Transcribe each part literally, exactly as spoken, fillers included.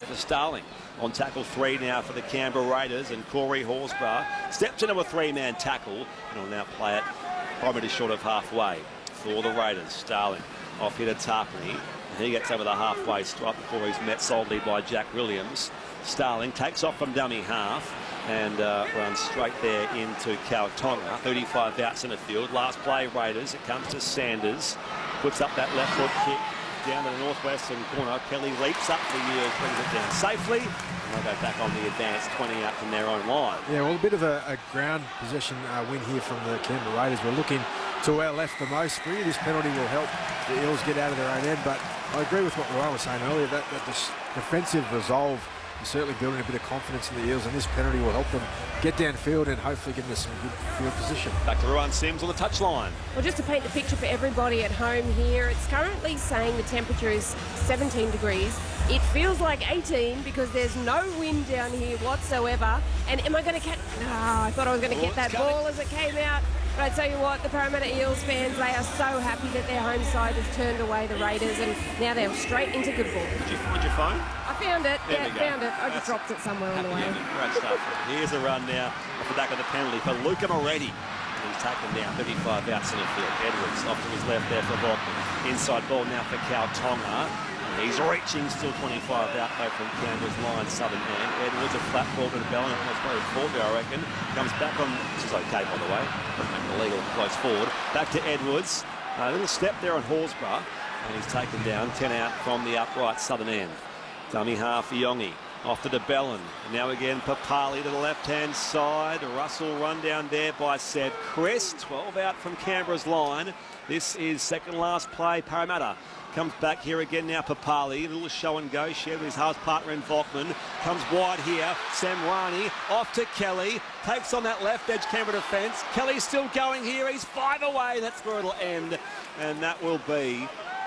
for Starling. On tackle three now for the Canberra Raiders, and Corey Horsburgh steps into a three-man tackle and will now play it five metres short of halfway for the Raiders. Starling off here to Tarpley. He gets over the halfway stripe before he's met solidly by Jack Williams. Starling takes off from dummy half and uh, runs straight there into Kautonga. thirty-five out centre field. Last play, Raiders. It comes to Sanders. Puts up that left foot kick down to the northwestern corner. Kelly leaps up the Eels, brings it down safely. And they'll go back on the advance, twenty out from their own line. Yeah, well, a bit of a, a ground possession uh, win here from the Canberra Raiders. We're looking to our left the most. Really, this penalty will help the Eels get out of their own end. But I agree with what Ryan was saying earlier, that, that this defensive resolve is certainly building a bit of confidence in the Eels, and this penalty will help them get downfield and hopefully give them some good field position. Back to Ruan Sims on the touchline. Well, just to paint the picture for everybody at home here, it's currently saying the temperature is seventeen degrees. It feels like eighteen because there's no wind down here whatsoever. And am I going to catch... Ah, I thought I was going to get that ball as it came out. But I tell you what, the Parramatta Eels fans, they are so happy that their home side has turned away the Raiders, and now they're straight into good ball. Did you find your phone? I found it. There yeah, found it. I just dropped it somewhere on the way. Great stuff. Here's a run now off the back of the penalty for Luca Moretti. He's taken down thirty-five out centre field. Edwards off to his left there for Volkman. Inside ball now for Kautonga. He's reaching, still twenty-five out though from Canberra's line, southern end. Edwards a flat ball to Bellin. It was very forward, I reckon. Comes back on, this is okay by the way. Doesn't make it illegal, close forward. Back to Edwards. A little step there on Horsburgh. And he's taken down, ten out from the upright southern end. Dummy half for Yongi. Off to DeBellin. Now again, Papali to the left-hand side. Russell run down there by Seb Chris. twelve out from Canberra's line. This is second last play. Parramatta comes back here again now. Papali, a little show and go. Shared with his half partner in Volkman. Comes wide here. Samrani off to Kelly. Takes on that left edge Canberra defence. Kelly's still going here. He's five away. That's where it'll end. And that will be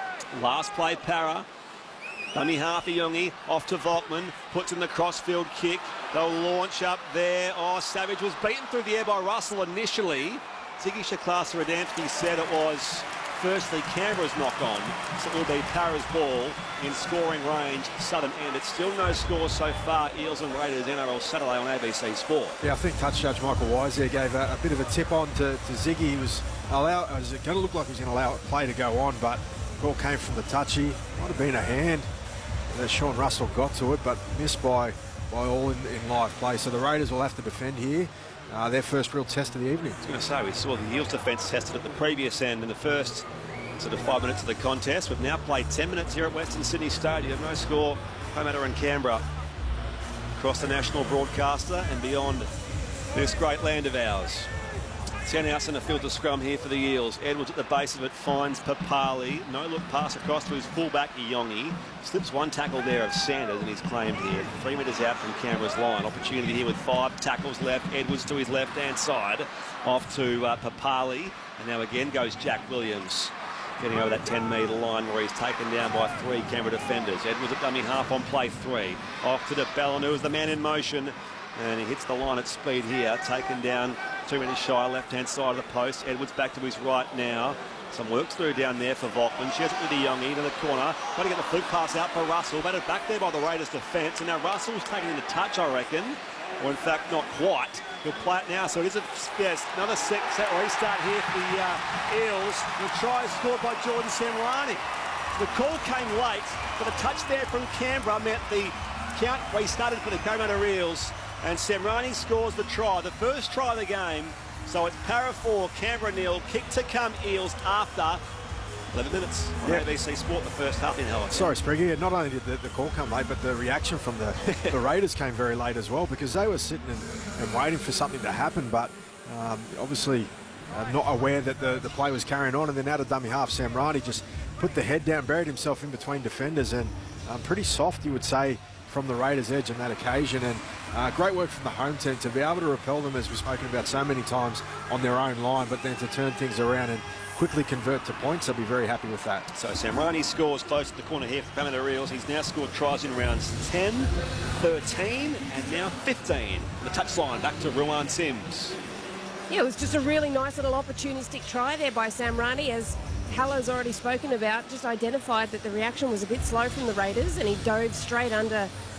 last play Para. Dummy half of Yungi, off to Volkman, puts in the crossfield kick. They'll launch up there. Oh, Savage was beaten through the air by Russell initially. Ziggy Shaklasa Adamski said it was firstly Canberra's knock on, so it will be Para's ball in scoring range, southern end. It's still no score so far. Eels and Raiders N R L Saturday on A B C Sport. Yeah, I think touch judge Michael Wise there gave a, a bit of a tip on to, to Ziggy. He was allow, it was going to look like he was going to allow play to go on, but the ball came from the touchy. Might have been a hand. Uh, Sean Russell got to it, but missed by, by all in, in live play. So the Raiders will have to defend here. Uh, their first real test of the evening. I was going to say, we saw the Eels defence tested at the previous end in the first sort of five minutes of the contest. We've now played ten minutes here at Western Sydney Stadium. No score, Parramatta and Canberra. Across the national broadcaster and beyond this great land of ours. ten out in the field to scrum here for the Eels. Edwards at the base of it finds Papali. No look pass across to his fullback Yongi. Slips one tackle there of Sanders and he's claimed here. Three metres out from Canberra's line. Opportunity here with five tackles left. Edwards to his left hand side. Off to uh, Papali. And now again goes Jack Williams. Getting over that ten metre line where he's taken down by three Canberra defenders. Edwards at dummy half on play three. Off to DeBellin, who is the man in motion. And he hits the line at speed here. Taken down two metres shy, left-hand side of the post. Edwards back to his right now. Some works through down there for Volkman. Shares it with the Yongi to the corner. Trying to get the flick pass out for Russell. Batted back there by the Raiders defence. And now Russell's taking into touch, I reckon. Or in fact, not quite. He'll play it now. So it is a, yes, another set, set restart here for the uh, Eels. The try is scored by Jordan Samrani. The call came late, but the touch there from Canberra meant the count restarted for the Parramatta Eels. And Samrani scores the try, the first try of the game. So it's Para four, Canberra nil, kick to come Eels after eleven minutes on yeah. A B C Sport, the first half in Helen. Sorry, Spriggy, not only did the, the call come late, but the reaction from the, the Raiders came very late as well, because they were sitting and, and waiting for something to happen, but um, obviously uh, not aware that the, the play was carrying on. And then out of dummy half, Samrani just put the head down, buried himself in between defenders, and um, pretty soft, you would say, from the Raiders' edge on that occasion. And uh, great work from the home team to be able to repel them, as we've spoken about so many times, on their own line, but then to turn things around and quickly convert to points. I'll be very happy with that. So Samrani scores close to the corner here for Parramatta Eels. He's now scored tries in rounds ten, thirteen, and now fifteen. The touchline back to Ruan Sims. Yeah, it was just a really nice little opportunistic try there by Samrani, as Hallo's already spoken about. Just identified that the reaction was a bit slow from the Raiders, and he dove straight under